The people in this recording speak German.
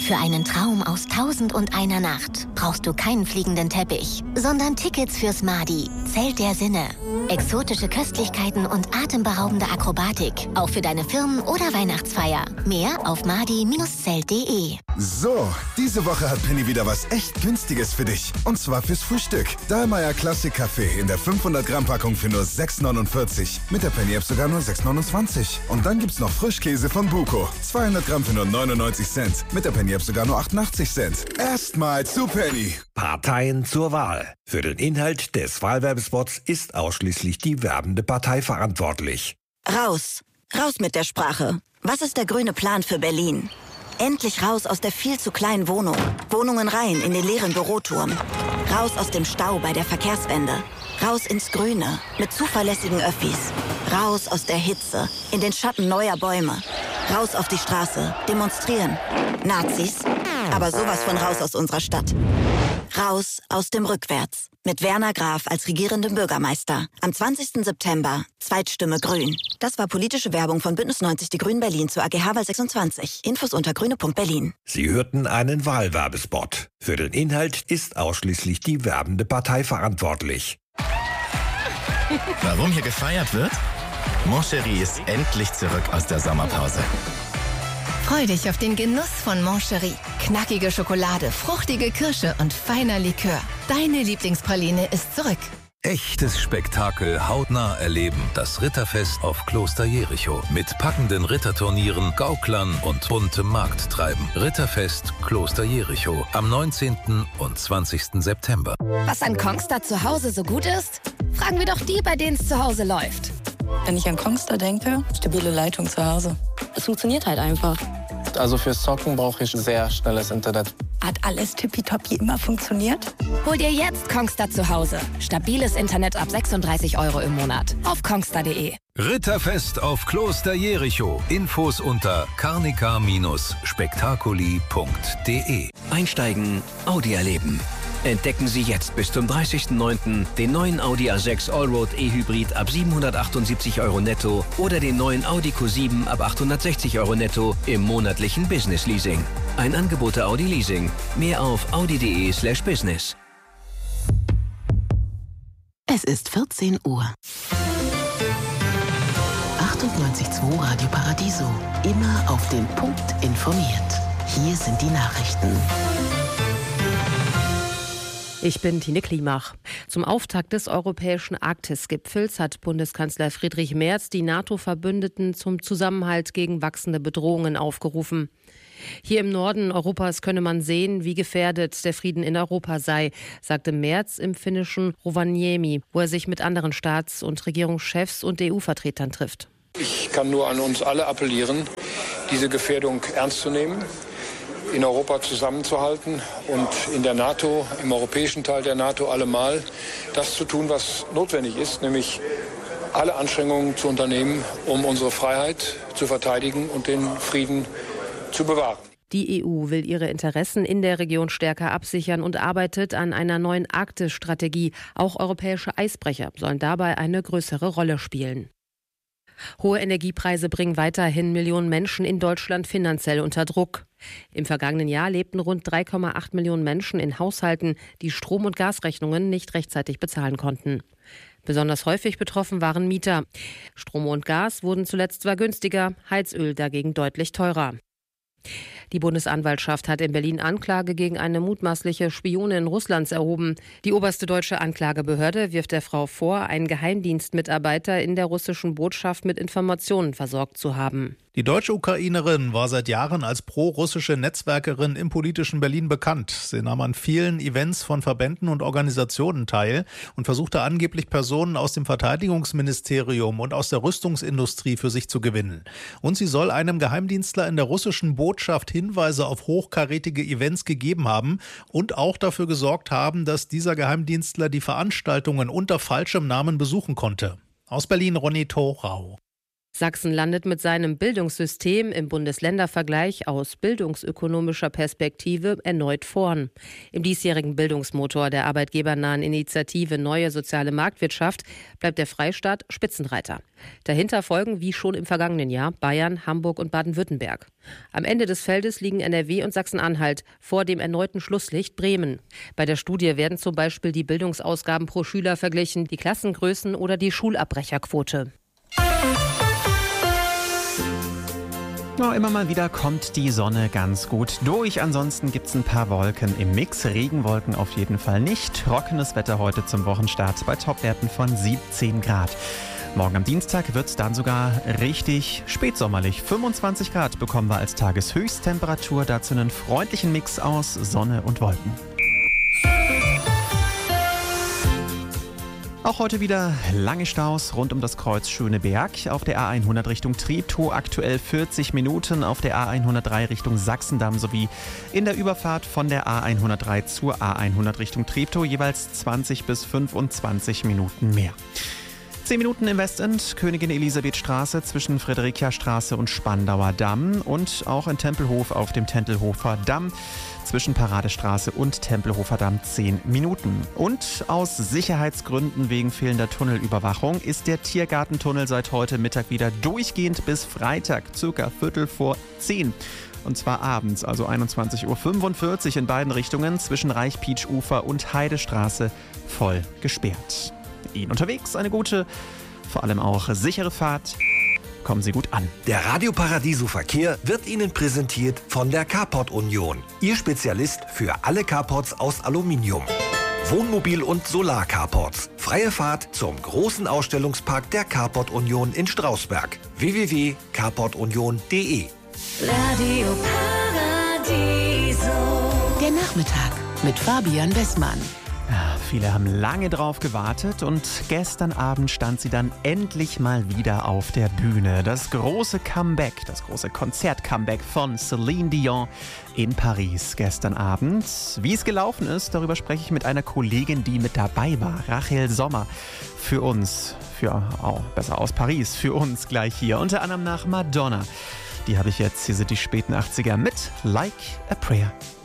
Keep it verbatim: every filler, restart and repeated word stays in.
Für einen Traum aus Tausend und einer Nacht brauchst du keinen fliegenden Teppich, sondern Tickets fürs Madi, Zelt der Sinne. Exotische Köstlichkeiten und atemberaubende Akrobatik, auch für deine Firmen- oder Weihnachtsfeier. Mehr auf madi Zelt punkt de. So, diese Woche hat Penny wieder was echt Günstiges für dich. Und zwar fürs Frühstück. Dahlmeier Classic Kaffee in der fünfhundert Gramm Packung für nur sechs neunundvierzig. Mit der Penny App sogar nur sechs neunundzwanzig. Und dann gibt's noch Frischkäse von Buko. zweihundert Gramm für nur neunundneunzig Cent. Mit der Penny App sogar nur achtundachtzig Cent. Erstmal zu Penny. Parteien zur Wahl. Für den Inhalt des Wahlwerbespots ist ausschließlich die werbende Partei verantwortlich. Raus. Raus mit der Sprache. Was ist der grüne Plan für Berlin? Endlich raus aus der viel zu kleinen Wohnung. Wohnungen rein in den leeren Büroturm. Raus aus dem Stau bei der Verkehrswende. Raus ins Grüne mit zuverlässigen Öffis. Raus aus der Hitze in den Schatten neuer Bäume. Raus auf die Straße. Demonstrieren. Nazis. Aber sowas von raus aus unserer Stadt. Raus aus dem Rückwärts. Mit Werner Graf als regierendem Bürgermeister. Am zwanzigsten September. Zweitstimme Grün. Das war politische Werbung von Bündnis neunzig Die Grünen Berlin zur A G H-Wahl sechsundzwanzig. Infos unter grüne punkt berlin. Sie hörten einen Wahlwerbespot. Für den Inhalt ist ausschließlich die werbende Partei verantwortlich. Warum hier gefeiert wird? Moncherie ist endlich zurück aus der Sommerpause. Freu dich auf den Genuss von Moncherie. Knackige Schokolade, fruchtige Kirsche und feiner Likör. Deine Lieblingspraline ist zurück. Echtes Spektakel hautnah erleben. Das Ritterfest auf Kloster Jericho. Mit packenden Ritterturnieren, Gauklern und buntem Markttreiben. Ritterfest Kloster Jericho. Am neunzehnten und zwanzigsten September. Was an Kongstar zu Hause so gut ist? Fragen wir doch die, bei denen es zu Hause läuft. Wenn ich an Kongstar denke, stabile Leitung zu Hause. Es funktioniert halt einfach. Also fürs Zocken brauche ich sehr schnelles Internet. Hat alles tippitoppi immer funktioniert? Hol dir jetzt Kongstar zu Hause. Stabiles Internet ab sechsunddreißig Euro im Monat. Auf kongstar punkt de. Ritterfest auf Kloster Jericho. Infos unter carnica spektakuli punkt de. Einsteigen, Audi erleben. Entdecken Sie jetzt bis zum dreißigsten neunten den neuen Audi A sechs Allroad E-Hybrid ab siebenhundertachtundsiebzig Euro netto oder den neuen Audi Q sieben ab achthundertsechzig Euro netto im monatlichen Business Leasing. Ein Angebot der Audi Leasing. Mehr auf audi punkt de slash business. Es ist vierzehn Uhr. achtundneunzig Komma zwei Radio Paradiso. Immer auf den Punkt informiert. Hier sind die Nachrichten. Ich bin Tine Klimach. Zum Auftakt des europäischen Arktis-Gipfels hat Bundeskanzler Friedrich Merz die NATO-Verbündeten zum Zusammenhalt gegen wachsende Bedrohungen aufgerufen. Hier im Norden Europas könne man sehen, wie gefährdet der Frieden in Europa sei, sagte Merz im finnischen Rovaniemi, wo er sich mit anderen Staats- und Regierungschefs und E U-Vertretern trifft. Ich kann nur an uns alle appellieren, diese Gefährdung ernst zu nehmen, in Europa zusammenzuhalten und in der NATO, im europäischen Teil der NATO allemal das zu tun, was notwendig ist, nämlich alle Anstrengungen zu unternehmen, um unsere Freiheit zu verteidigen und den Frieden zu bewahren. Die E U will ihre Interessen in der Region stärker absichern und arbeitet an einer neuen Arktis-Strategie. Auch europäische Eisbrecher sollen dabei eine größere Rolle spielen. Hohe Energiepreise bringen weiterhin Millionen Menschen in Deutschland finanziell unter Druck. Im vergangenen Jahr lebten rund drei Komma acht Millionen Menschen in Haushalten, die Strom- und Gasrechnungen nicht rechtzeitig bezahlen konnten. Besonders häufig betroffen waren Mieter. Strom und Gas wurden zuletzt zwar günstiger, Heizöl dagegen deutlich teurer. Die Bundesanwaltschaft hat in Berlin Anklage gegen eine mutmaßliche Spionin Russlands erhoben. Die oberste deutsche Anklagebehörde wirft der Frau vor, einen Geheimdienstmitarbeiter in der russischen Botschaft mit Informationen versorgt zu haben. Die deutsche Ukrainerin war seit Jahren als pro-russische Netzwerkerin im politischen Berlin bekannt. Sie nahm an vielen Events von Verbänden und Organisationen teil und versuchte angeblich Personen aus dem Verteidigungsministerium und aus der Rüstungsindustrie für sich zu gewinnen. Und sie soll einem Geheimdienstler in der russischen Botschaft Hinweise auf hochkarätige Events gegeben haben und auch dafür gesorgt haben, dass dieser Geheimdienstler die Veranstaltungen unter falschem Namen besuchen konnte. Aus Berlin Ronny Thorau. Sachsen landet mit seinem Bildungssystem im Bundesländervergleich aus bildungsökonomischer Perspektive erneut vorn. Im diesjährigen Bildungsmotor der arbeitgebernahen Initiative Neue Soziale Marktwirtschaft bleibt der Freistaat Spitzenreiter. Dahinter folgen, wie schon im vergangenen Jahr, Bayern, Hamburg und Baden-Württemberg. Am Ende des Feldes liegen N R W und Sachsen-Anhalt vor dem erneuten Schlusslicht Bremen. Bei der Studie werden zum Beispiel die Bildungsausgaben pro Schüler verglichen, die Klassengrößen oder die Schulabbrecherquote. Ja, immer mal wieder kommt die Sonne ganz gut durch. Ansonsten gibt es ein paar Wolken im Mix. Regenwolken auf jeden Fall nicht. Trockenes Wetter heute zum Wochenstart bei Topwerten von siebzehn Grad. Morgen am Dienstag wird es dann sogar richtig spätsommerlich. fünfundzwanzig Grad bekommen wir als Tageshöchsttemperatur. Dazu einen freundlichen Mix aus Sonne und Wolken. Auch heute wieder lange Staus rund um das Kreuz Schöneberg. Auf der A hundert Richtung Treptow aktuell vierzig Minuten, auf der A hundertdrei Richtung Sachsendamm sowie in der Überfahrt von der A hundertdrei zur A hundert Richtung Treptow jeweils zwanzig bis fünfundzwanzig Minuten mehr. zehn Minuten im Westend, Königin Elisabeth Straße zwischen Friederichia Straße und Spandauer Damm und auch in Tempelhof auf dem Tempelhofer Damm zwischen Paradestraße und Tempelhofer Damm zehn Minuten. Und aus Sicherheitsgründen wegen fehlender Tunnelüberwachung ist der Tiergartentunnel seit heute Mittag wieder durchgehend bis Freitag, circa Viertel vor zehn. Und zwar abends, also einundzwanzig Uhr fünfundvierzig in beiden Richtungen zwischen Reichpietsch-Ufer und Heidestraße voll gesperrt. Ihnen unterwegs eine gute, vor allem auch sichere Fahrt. Kommen Sie gut an. Der Radio Paradiso Verkehr wird Ihnen präsentiert von der Carport Union. Ihr Spezialist für alle Carports aus Aluminium. Wohnmobil- und Solar-Carports. Freie Fahrt zum großen Ausstellungspark der Carport Union in Strausberg. w w w punkt carport union punkt d e Radio Paradiso. Der Nachmittag mit Fabian Westmann. Ja, viele haben lange drauf gewartet und gestern Abend stand sie dann endlich mal wieder auf der Bühne. Das große Comeback, das große Konzert-Comeback von Celine Dion in Paris gestern Abend. Wie es gelaufen ist, darüber spreche ich mit einer Kollegin, die mit dabei war, Rachel Sommer. Für uns, für, oh, besser aus Paris, für uns gleich hier. Unter anderem nach Madonna. Die habe ich jetzt, hier sind die späten achtziger mit Like a Prayer.